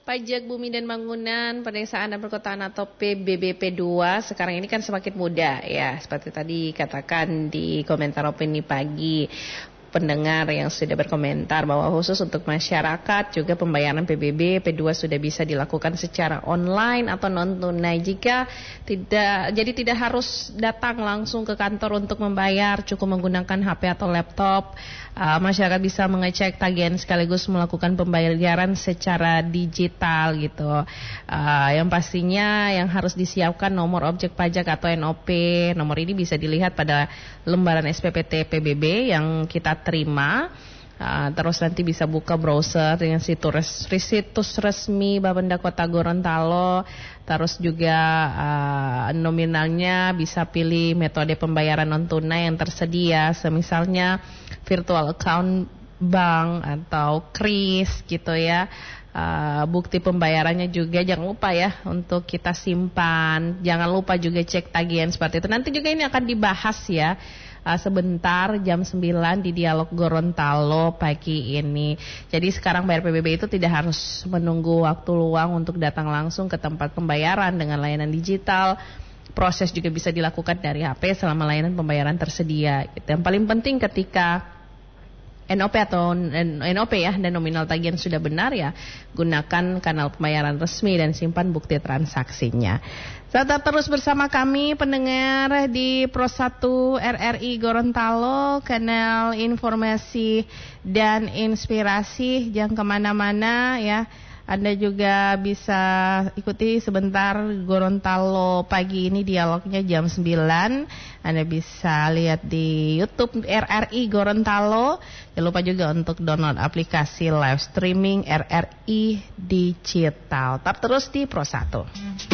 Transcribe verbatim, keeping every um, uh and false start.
Pajak Bumi dan Bangunan Pedesaan dan Perkotaan atau P B B P dua sekarang ini kan semakin mudah ya, seperti tadi katakan di komentar opini pagi pendengar yang sudah berkomentar bahwa khusus untuk masyarakat juga pembayaran P B B P dua sudah bisa dilakukan secara online atau non tunai. Jika tidak, jadi tidak harus datang langsung ke kantor untuk membayar, cukup menggunakan H P atau laptop. Uh, masyarakat bisa mengecek tagihan sekaligus melakukan pembayaran secara digital gitu. Uh, yang pastinya yang harus disiapkan nomor objek pajak atau N O P. Nomor ini bisa dilihat pada lembaran S P P T P B B yang kita terima. Uh, terus nanti bisa buka browser dengan situs, situs resmi Bapenda Kota Gorontalo. Terus juga uh, nominalnya bisa pilih metode pembayaran non tunai yang tersedia, semisalnya virtual account bank atau kris gitu ya. Uh, bukti pembayarannya juga jangan lupa ya untuk kita simpan. Jangan lupa juga cek tagihan seperti itu. Nanti juga ini akan dibahas ya uh, sebentar jam sembilan di Dialog Gorontalo pagi ini. Jadi sekarang bayar P B B itu tidak harus menunggu waktu luang untuk datang langsung ke tempat pembayaran dengan layanan digital. Proses juga bisa dilakukan dari H P selama layanan pembayaran tersedia. Yang paling penting ketika N O P atau N O P ya dan nominal tagihan sudah benar ya, gunakan kanal pembayaran resmi dan simpan bukti transaksinya. Tetap terus bersama kami pendengar di Pro satu R R I Gorontalo, kanal informasi dan inspirasi. Jangan kemana-mana ya. Anda juga bisa ikuti sebentar Gorontalo pagi ini dialognya jam sembilan. Anda bisa lihat di YouTube R R I Gorontalo. Jangan lupa juga untuk download aplikasi live streaming R R I Digital. Tetap terus di Pro satu.